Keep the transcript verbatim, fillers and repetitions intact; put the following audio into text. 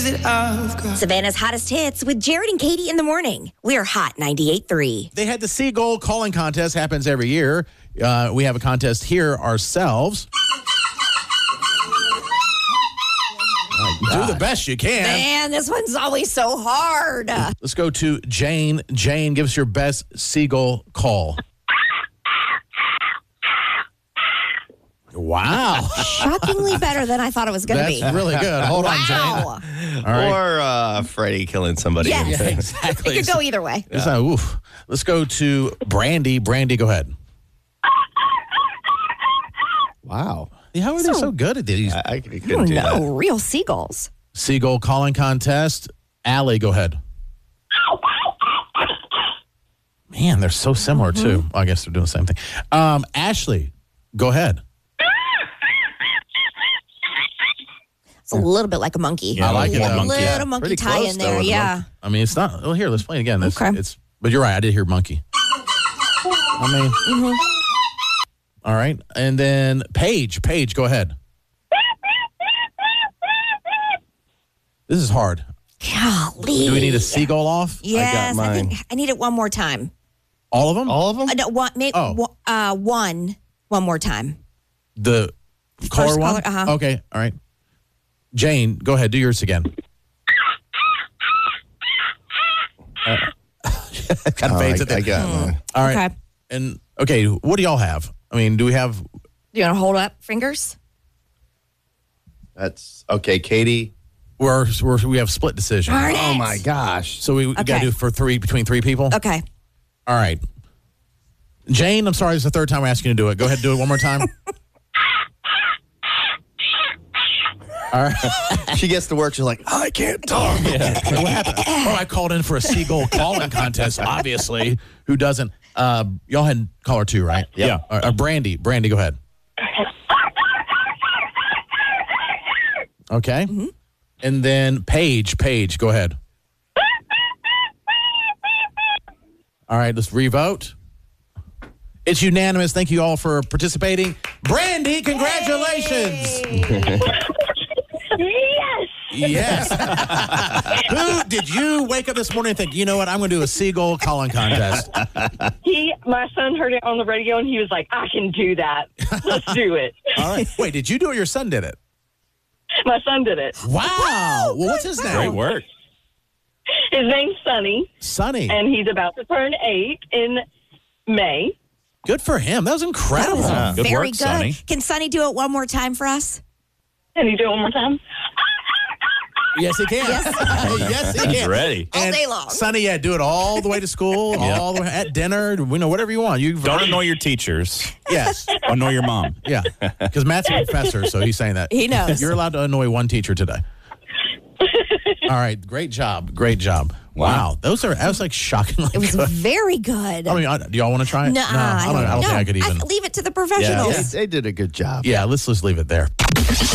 Savannah's hottest hits with Jared and Katie in the morning. We're Hot ninety-eight point three. They had the Seagull calling contest, happens every year. Uh, we have a contest here ourselves. Do the best you can. Man, this one's always so hard. Let's go to Jane. Jane, give us your best seagull call. Wow. Shockingly better than I thought it was going to be. That's really good. Hold wow. on, Jane. All right. Or uh, Freddie killing somebody. Yes. Yeah, exactly. It could go either way. It's not, oof. Let's go to Brandy. Brandy, go ahead. Wow. How are they so good at these? I, I I couldn't don't do know. that. Real seagulls. Seagull calling contest. Allie, go ahead. Man, they're so similar, Mm-hmm. too. I guess they're doing the same thing. Um, Ashley, go ahead. It's a little bit like a monkey. Yeah, I like it. A Monkey, little yeah. monkey Pretty tie close, in though, there. with a Yeah. monkey. I mean, it's not. Well, here, let's play it again. It's, Okay. it's. But you're right. I did hear monkey. I mean. Mm-hmm. All right, and then Paige. Paige, go ahead. This is hard. Golly. Do we need a seagull off? Yes, I, mine. think I need it one more time. All of them? All of them? Uh, no, one, maybe, Oh. uh, one, one more time. The caller First one? caller, uh-huh. Okay, all right. Jane, go ahead. Do yours again. Uh, kind of Oh, fades I, at the I got mine. All right. Okay. And, okay, what do y'all have? I mean, do we have... You want to hold up fingers? That's okay, Katie. We're, we're, we have split decision. Darn Oh it. my gosh. So we, we got to Okay. do for three, between three people? Okay. All right. Jane, I'm sorry, it's the third time we're asking you to do it. Go ahead and do it one more time. All right. She gets to work. She's like, I can't talk. What happened? Oh, I called in for a seagull calling contest, obviously. Who doesn't? Uh, y'all had caller two, right? Yep. Yeah. Uh, uh, Brandy. Brandy, go ahead. Okay. Mm-hmm. And then Paige. Paige, go ahead. All right, let's revote. It's unanimous. Thank you all for participating. Brandy, congratulations. Yes. Yes. Who did you wake up this morning and think, you know what, I'm going to do a seagull calling contest? He, my son heard it on the radio and he was like, I can do that. Let's do it. All right. Wait, did you do it or your son did it? My son did it. Wow. Well, what's his name? Great work. His name's Sonny, Sonny. and he's about to turn eight in May. Good for him. That was incredible. Yeah. Good Very work, good. Sonny. Can Sonny do it one more time for us? Can you do it one more time? Yes, he can. Yes. Yes, he He's can. ready. All And day long. Sonny, yeah, do it all the way to school, Yeah. all the way at dinner, we know whatever you want. You Don't annoy your teachers. Yes. Annoy your mom. Yeah. Because Matt's a professor, so he's saying that. He knows. You're allowed to annoy one teacher today. All right. Great job. Great job. Wow. Wow. Those are, that was like shockingly It was good. very good. I mean, I- do y'all want to try it? Nuh-uh, no, I don't, I don't no, think I could even. leave it to the professionals. They, they did a good job. Yeah, let's just leave it there.